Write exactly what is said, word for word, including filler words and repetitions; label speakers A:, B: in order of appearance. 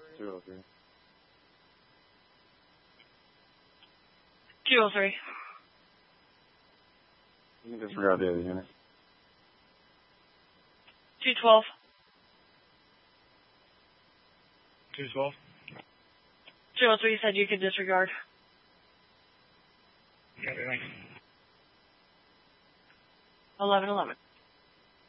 A: two oh three.
B: two oh three.
A: You can disregard the other unit.
B: two twelve.
C: two twelve.
B: two oh three said you could disregard.
C: Got it, thanks.
B: eleven eleven.